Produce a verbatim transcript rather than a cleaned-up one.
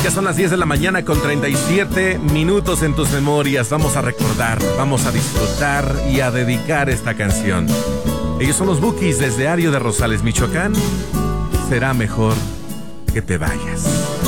Ya son las diez de la mañana con treinta y siete minutos en tus memorias. Vamos a recordar, vamos a disfrutar y a dedicar esta canción. Ellos son los Bukis desde Ario de Rosales, Michoacán. Será mejor que te vayas.